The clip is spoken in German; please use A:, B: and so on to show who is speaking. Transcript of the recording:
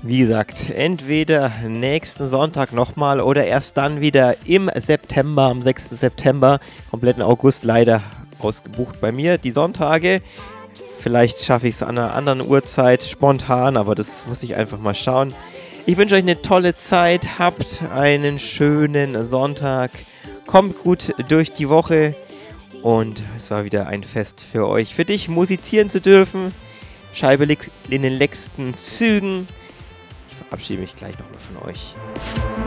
A: Wie gesagt, entweder nächsten Sonntag nochmal oder erst dann wieder im September, am 6. September. Kompletten August leider ausgebucht bei mir, die Sonntage. Vielleicht schaffe ich es an einer anderen Uhrzeit spontan, aber das muss ich einfach mal schauen. Ich wünsche euch eine tolle Zeit, habt einen schönen Sonntag, kommt gut durch die Woche und es war wieder ein Fest für euch, für dich musizieren zu dürfen. Scheibe liegt in den letzten Zügen. Ich verabschiede mich gleich nochmal von euch.